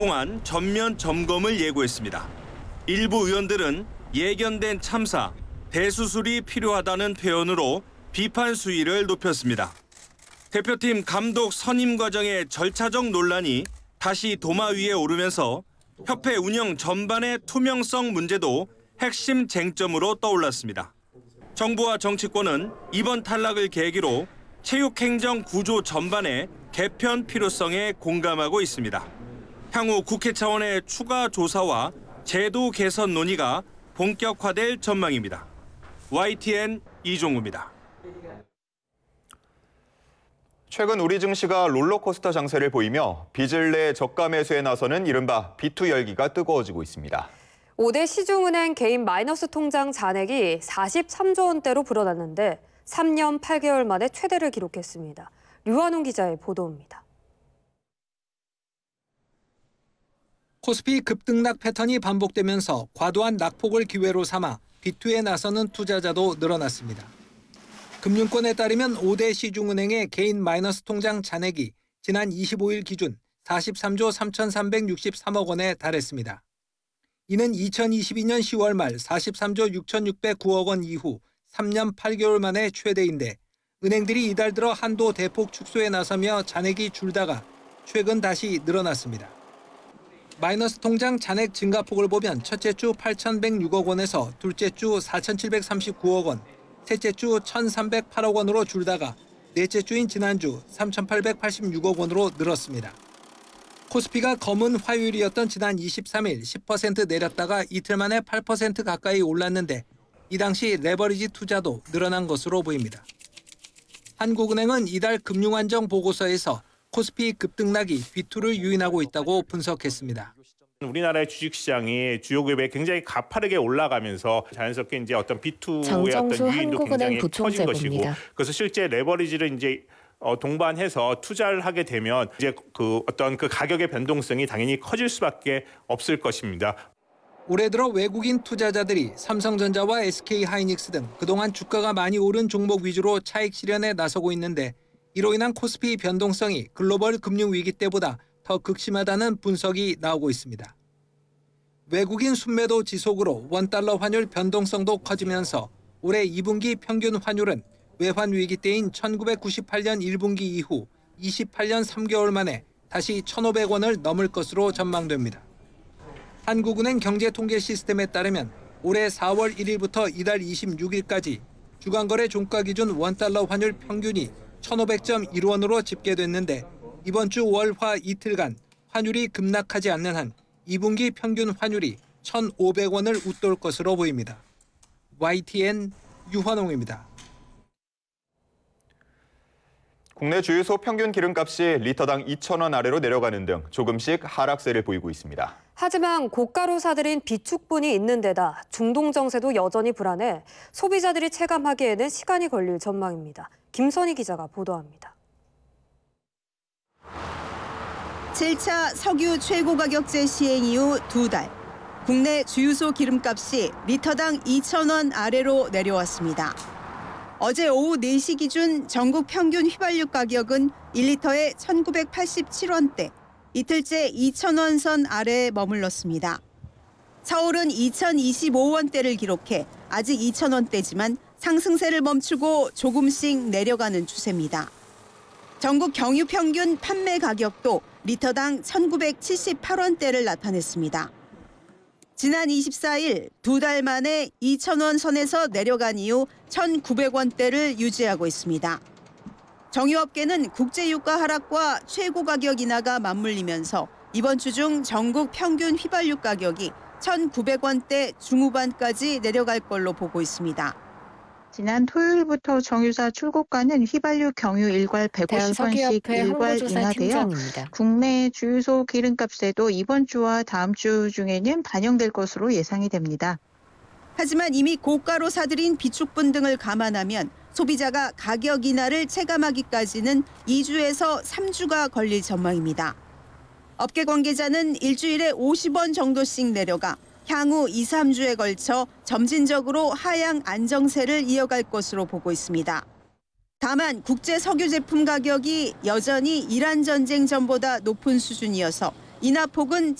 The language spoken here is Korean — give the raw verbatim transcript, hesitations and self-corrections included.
동안 전면 점검을 예고했습니다. 일부 의원들은 예견된 참사, 대수술이 필요하다는 표현으로 비판 수위를 높였습니다. 대표팀 감독 선임 과정의 절차적 논란이 다시 도마 위에 오르면서 협회 운영 전반의 투명성 문제도 핵심 쟁점으로 떠올랐습니다. 정부와 정치권은 이번 탈락을 계기로 체육행정 구조 전반의 개편 필요성에 공감하고 있습니다. 향후 국회 차원의 추가 조사와 제도 개선 논의가 본격화될 전망입니다. 와이티엔 이종우입니다. 최근 우리 증시가 롤러코스터 장세를 보이며 빚을 내 저가 매수에 나서는 이른바 비투 열기가 뜨거워지고 있습니다. 오 대 시중은행 개인 마이너스 통장 잔액이 사십삼조 원대로 불어났는데 삼 년 팔 개월 만에 최대를 기록했습니다. 류한웅 기자의 보도입니다. 코스피 급등락 패턴이 반복되면서 과도한 낙폭을 기회로 삼아 비투에 나서는 투자자도 늘어났습니다. 금융권에 따르면 오 대 시중은행의 개인 마이너스 통장 잔액이 지난 이십오일 기준 사십삼조 삼천삼백육십삼억 원에 달했습니다. 이는 이천이십이년 시월 말 사십삼조 육천육백구억 원 이후 삼 년 팔 개월 만에 최대인데 은행들이 이달 들어 한도 대폭 축소에 나서며 잔액이 줄다가 최근 다시 늘어났습니다. 마이너스 통장 잔액 증가폭을 보면 첫째 주 팔천백육억 원에서 둘째 주 사천칠백삼십구억 원, 셋째 주 천삼백팔억 원으로 줄다가 넷째 주인 지난주 삼천팔백팔십육억 원으로 늘었습니다. 코스피가 검은 화요일이었던 지난 이십삼일 십 퍼센트 내렸다가 이틀 만에 팔 퍼센트 가까이 올랐는데 이 당시 레버리지 투자도 늘어난 것으로 보입니다. 한국은행은 이달 금융안정 보고서에서 코스피 급등락이 비투를 유인하고 있다고 분석했습니다. 우리나라의 주식시장이 주요 기업에 굉장히 가파르게 올라가면서 자연스럽게 이제 어떤 비투의 어떤 유인도 굉장히 커진 것이고, 그래서 실제 레버리지를 이제 어, 동반해서 투자를 하게 되면 이제 그 어떤 그 가격의 변동성이 당연히 커질 수밖에 없을 것입니다. 올해 들어 외국인 투자자들이 삼성전자와 에스케이하이닉스 등 그동안 주가가 많이 오른 종목 위주로 차익 실현에 나서고 있는데 이로 인한 코스피 변동성이 글로벌 금융위기 때보다 더 극심하다는 분석이 나오고 있습니다. 외국인 순매도 지속으로 원달러 환율 변동성도 커지면서 올해 이 분기 평균 환율은 외환 위기 때인 천구백구십팔년 일 분기 이후 이십팔년 삼 개월 만에 다시 천오백 원을 넘을 것으로 전망됩니다. 한국은행 경제통계 시스템에 따르면 올해 사월 일일부터 이달 이십육일까지 주간거래 종가 기준 원달러 환율 평균이 천오백 점 일 원으로 집계됐는데 이번 주 월, 화 이틀간 환율이 급락하지 않는 한 이 분기 평균 환율이 천오백 원을 웃돌 것으로 보입니다. 와이티엔 유환홍입니다. 국내 주유소 평균 기름값이 리터당 이천 원 아래로 내려가는 등 조금씩 하락세를 보이고 있습니다. 하지만 고가로 사들인 비축분이 있는 데다 중동 정세도 여전히 불안해 소비자들이 체감하기에는 시간이 걸릴 전망입니다. 김선희 기자가 보도합니다. 칠 차 석유 최고가격제 시행 이후 두 달, 국내 주유소 기름값이 리터당 이천 원 아래로 내려왔습니다. 어제 오후 네 시 기준 전국 평균 휘발유 가격은 일 리터에 천구백팔십칠 원대, 이틀째 이천 원 선 아래에 머물렀습니다. 서울은 이천이십오 원대를 기록해 아직 이천 원대지만 상승세를 멈추고 조금씩 내려가는 추세입니다. 전국 경유 평균 판매 가격도 리터당 천구백칠십팔 원대를 나타냈습니다. 지난 이십사일 두 달 만에 이천 원 선에서 내려간 이후 천구백 원대를 유지하고 있습니다. 정유업계는 국제유가 하락과 최고 가격 인하가 맞물리면서 이번 주 중 전국 평균 휘발유 가격이 천구백 원대 중후반까지 내려갈 걸로 보고 있습니다. 지난 토요일부터 정유사 출고가는 휘발유 경유 일괄 백오십 원씩 일괄 인하되어 국내 주유소 기름값에도 이번 주와 다음 주 중에는 반영될 것으로 예상이 됩니다. 하지만 이미 고가로 사들인 비축분 등을 감안하면 소비자가 가격 인하를 체감하기까지는 이 주에서 삼 주가 걸릴 전망입니다. 업계 관계자는 일주일에 오십 원 정도씩 내려가 향후 이, 삼 주에 걸쳐 점진적으로 하향 안정세를 이어갈 것으로 보고 있습니다. 다만 국제 석유 제품 가격이 여전히 이란 전쟁 전보다 높은 수준이어서 인하폭은